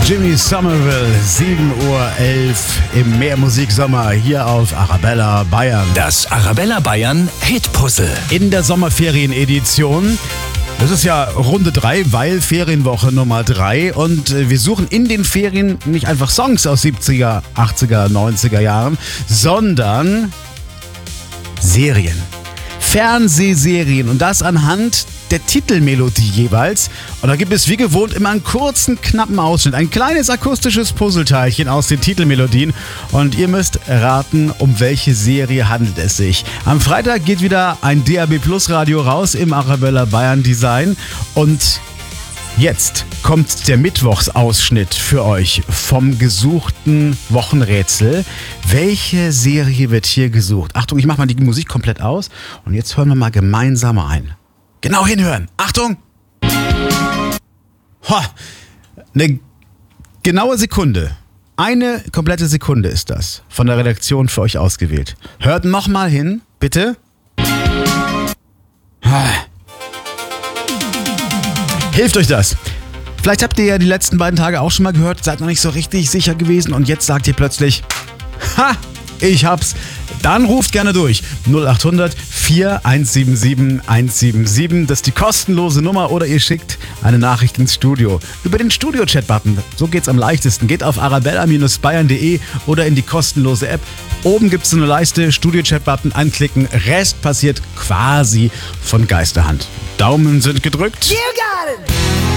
Jimmy Somerville, 7:11 Uhr im Mehrmusiksommer hier auf Arabella Bayern. Das Arabella Bayern Hitpuzzle. In der Sommerferien-Edition. Das ist ja Runde 3, weil Ferienwoche Nummer 3. Und wir suchen in den Ferien nicht einfach Songs aus 70er, 80er, 90er Jahren, sondern Serien. Fernsehserien. Und das anhand der Titelmelodie jeweils. Und da gibt es wie gewohnt immer einen kurzen, knappen Ausschnitt. Ein kleines akustisches Puzzleteilchen aus den Titelmelodien. Und ihr müsst raten, um welche Serie handelt es sich. Am Freitag geht wieder ein DAB Plus Radio raus im Arabella Bayern Design. Und jetzt kommt der Mittwochsausschnitt für euch vom gesuchten Wochenrätsel. Welche Serie wird hier gesucht? Achtung, ich mache mal die Musik komplett aus. Und jetzt hören wir mal gemeinsam ein. Genau hinhören. Achtung! Eine genaue Sekunde. Eine komplette Sekunde ist das. Von der Redaktion für euch ausgewählt. Hört nochmal hin, bitte. Hilft euch das? Vielleicht habt ihr ja die letzten beiden Tage auch schon mal gehört, seid noch nicht so richtig sicher gewesen und jetzt sagt ihr plötzlich, ich hab's. Dann ruft gerne durch. 0800 4177 177. Das ist die kostenlose Nummer oder ihr schickt eine Nachricht ins Studio. Über den Studio-Chat-Button. So geht's am leichtesten. Geht auf arabella-bayern.de oder in die kostenlose App. Oben gibt's so eine Leiste, Studio-Chat-Button anklicken. Rest passiert quasi von Geisterhand. Daumen sind gedrückt. You got it!